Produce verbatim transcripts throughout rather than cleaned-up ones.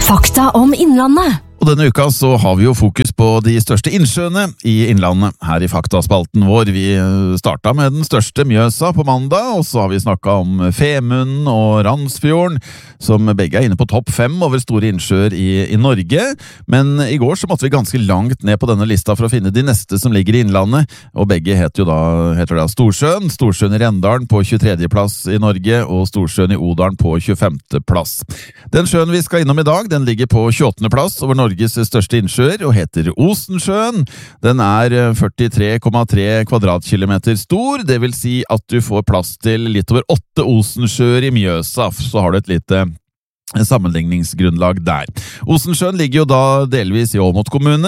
Fakta om Innlandet. Og denne uka så har vi jo fokus på de største innsjøene i Innlandet her i faktaspalten vår. Vi starta med den største, Mjøsa, på mandag, og så har vi snakket om Femunden og Randsfjorden, som begge er inne på topp fem over store innsjøer i, i Norge. Men i går så måtte vi ganske langt ned på denne lista for å finne de neste som ligger i Innlandet, og begge heter jo da, heter da Storsjøen. Storsjøen i Rendalen på tjuetredje plass i Norge, og Storsjøen i Odalen på tjuefemte plass. Den sjøen vi skal innom i dag, den ligger på tjueåttende plass over Norges største innsjøer og heter Osensjøen. Den er førtitre komma tre kvadratkilometer stor, det vil si at du får plass til litt over åtte Osensjøer i Mjøsa, så har du et lite sammenligningsgrunnlag der. Osensjøen ligger jo da delvis i Åmot kommune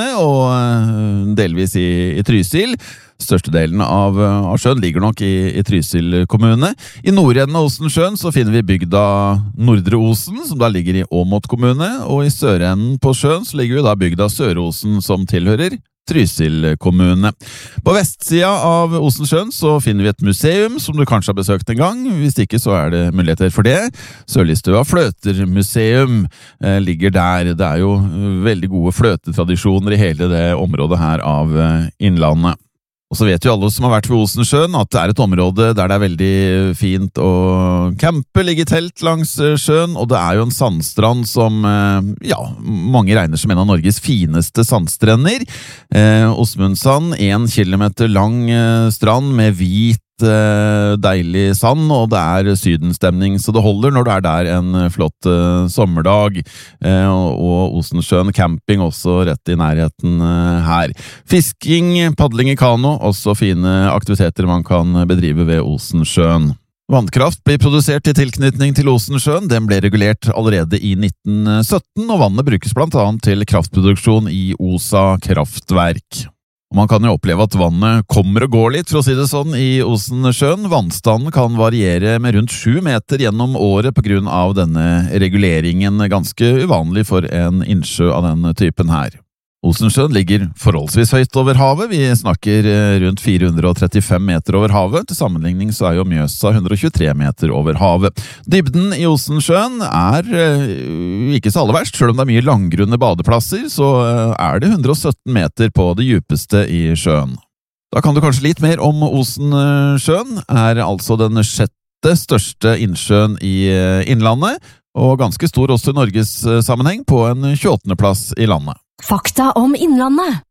og delvis i, i Trysil. Størstedelen av, av sjøen ligger nok i, i Trysil kommune. I nordenden av Osensjøen så finner vi bygda Nordre Osen, som da ligger i Åmot kommune, og i sørenden på sjøen så ligger jo da bygda Sør-Osen, som tilhører Trysil kommune. På vestsida av Osensjøen så finner vi et museum som du kanskje har besøkt en gang. Hvis ikke så er det muligheter for det. Sørlistua Fløtermuseum eh, ligger der. Det er jo veldig gode fløtetradisjoner i hele det området her av eh, Innlandet. Og så vet jo alle som har vært ved Osensjøen at det er et område der det er veldig fint å campe, ligge i telt langs sjøen, og det er jo en sandstrand som, ja, mange regner som en av Norges fineste sandstrender. Eh, Osmundsand, en kilometer lang strand med hvit deilig sand, og det er sydenstemning, så det holder når du er der en flott uh, sommerdag, uh, og Osensjøen camping også rett i nærheten uh, her. Fisking, padling i kano, også fine aktiviteter man kan bedrive ved Osensjøen. Vannkraft blir produsert i tilknytning til Osensjøen. Den ble regulert allerede i nitten sytten, og vannet brukes blant annet til kraftproduksjon i Osa kraftverk. Og man kan jo oppleve at vannet kommer og går litt, for å si det sånn, i Osensjøen. Vannstanden kan variere med rundt sju meter gjennom året på grunn av denne reguleringen, ganske uvanlig for en innsjø av den typen her. Osensjøen ligger forholdsvis høyt over havet. Vi snakker rundt fire hundre og trettifem meter over havet. Til sammenligning så er jo Mjøsa hundre og tjuetre meter over havet. Dybden i Osensjøen er ikke så aller verst. Selv om det er mye langgrunne badeplasser, så er det hundre og sytten meter på det djupeste i sjøen. Da kan du kanskje litt mer om Osensjøen. Er altså den sjette største innsjøen i Innlandet, og ganske stor også i Norges sammenheng, på en tjueåttende plass i landet. Fakta om Innlandet.